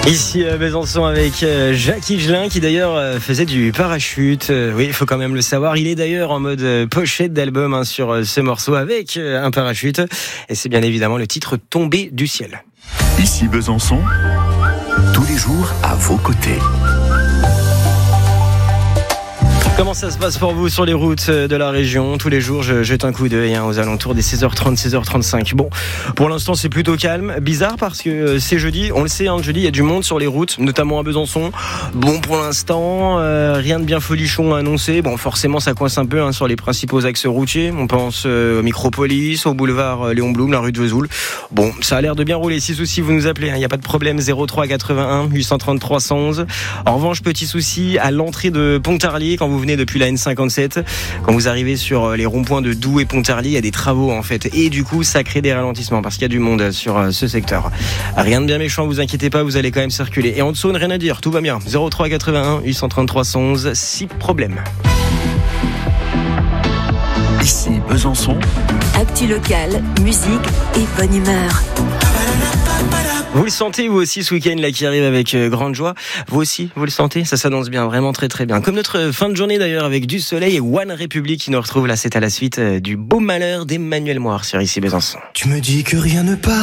Ici à Besançon avec Jacques Higelin qui d'ailleurs faisait du parachute. Oui, il faut quand même le savoir. Il est d'ailleurs en mode pochette d'album sur ce morceau avec un parachute. Et c'est bien évidemment le titre Tombé du ciel. Ici Besançon, tous les jours à vos côtés. Comment ça se passe pour vous sur les routes de la région? Tous les jours, je jette un coup d'œil aux alentours des 16h30, 16h35. Bon, pour l'instant, c'est plutôt calme. Bizarre parce que c'est jeudi. On le sait, jeudi, il y a du monde sur les routes, notamment à Besançon. Bon, pour l'instant, rien de bien folichon à annoncer. Bon, forcément, ça coince un peu sur les principaux axes routiers. On pense au Micropolis, au boulevard Léon Blum, la rue de Vesoul. Bon, ça a l'air de bien rouler. Si souci, vous nous appelez. Il n'y a pas de problème. 03 81 830 311. En revanche, petit souci à l'entrée de Pontarlier quand vous venez depuis la N57. Quand vous arrivez sur les ronds-points de Doue et Pontarlier, il y a des travaux en fait. Et du coup, ça crée des ralentissements parce qu'il y a du monde sur ce secteur. Rien de bien méchant, vous inquiétez pas, vous allez quand même circuler. Et en dessous, rien à dire, tout va bien. 03 81 830 311, 6 problèmes. Ici Besançon. Actu locale, musique et bonne humeur. Vous le sentez vous aussi ce week-end là qui arrive avec grande joie. Vous aussi, vous le sentez? Ça s'annonce bien, vraiment très très bien. Comme notre fin de journée d'ailleurs avec du soleil et One Republic qui nous retrouve là, c'est à la suite du beau malheur d'Emmanuel Moir sur Ici Besançon. Tu me dis que rien ne part.